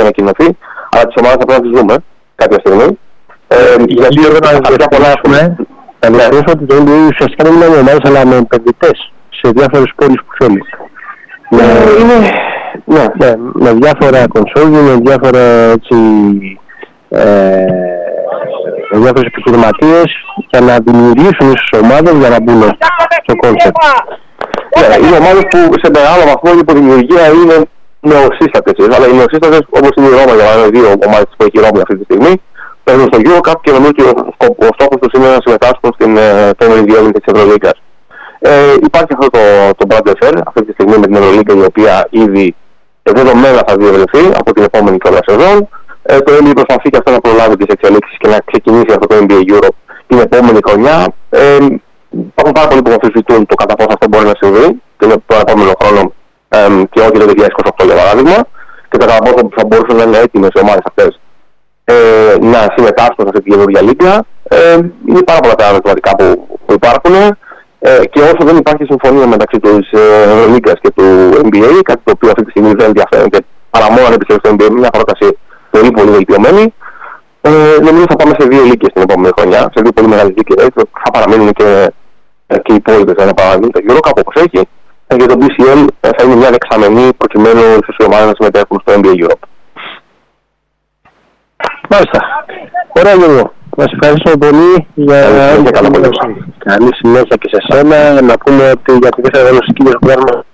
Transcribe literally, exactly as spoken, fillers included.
ανακοινωθεί, αλλά τις ομάδες θα πρέπει να τις δούμε κάποια στιγμή. Ε, γιατί κάποια πολλά έχουμε. Θα αναφέρω ότι το N B A ουσιαστικά δεν είναι με ομάδες, αλλά με επενδυτές σε διάφορες πόλεις που θέλει. Ναι, είναι... Ναι. Ναι, με διάφορα κονσόλια, με διάφορα έτσι, ε, με διάφορες επιχειρηματίες για να δημιουργήσουν ίσως ομάδες για να μπουν στο κόνσεπτ. Ναι, είναι ομάδες που σε μεγάλο βαθμό η υποδημιουργία είναι νεοσύστατες, αλλά οι νεοσύστατες όπως είναι η Ρώμα, για παράδειγμα, δύο ομάδες που έχει η Ρώμη αυτή τη στιγμή, παίρνουν στο EuroCup και νομίζω ότι ο στόχος τους είναι να συμμετάσχουν στην τέμερη διόρυγη της Ευρωλίγκας. Ε, υπάρχει αυτό το, το Brand Fair αυτή τη στιγμή με την Ευρωλίγκα, η οποία ήδη δεδομένα θα διευρυνθεί από την επόμενη κιόλα σεζόν. Ε, το N B A προσπαθεί και αυτό να προλάβει τις εξελίξεις και να ξεκινήσει αυτό το N B A Europe την επόμενη χρονιά. Ε, υπάρχουν πάρα πολλοί που αμφισβητούν το κατά πόσο αυτό μπορεί να συμβεί τον επόμενο χρόνο ε, και όχι το δύο χιλιάδες είκοσι οκτώ για παράδειγμα, και το κατά πόσο θα μπορούσαν να είναι έτοιμες οι ομάδες αυτές ε, να συμμετάσχουν σε αυτή τη καινούργια λίγκα. Ε, είναι πάρα πολλά τα ερωτηματικά που, που υπάρχουν. Ε, και όσο δεν υπάρχει συμφωνία μεταξύ της Ευρωλίγκας και του N B A, κάτι το οποίο αυτή τη στιγμή δεν ενδιαφέρεται παρά μόνο αν επιστρέψει στο N B A, μια πρόταση πολύ πολύ βελτιωμένη, ε, νομίζω θα πάμε σε δύο λίγκες την επόμενη χρονιά, σε δύο πολύ μεγάλες λίγκες, δηλαδή θα παραμείνουν και, και οι υπόλοιπες να παραμείνουν το EuroCup όπως έχει, ε, και το B C L θα είναι μια δεξαμενή προκειμένου στις ομάδες να συμμετέχουν στο N B A Europe. Μάλιστα. Ωραία, Γιώργο. Μας ευχαριστώ πολύ για καλή συνέχεια. Καλή συνέχεια και σε σένα. Να πούμε ότι για τη δεύτερη αγωνιστική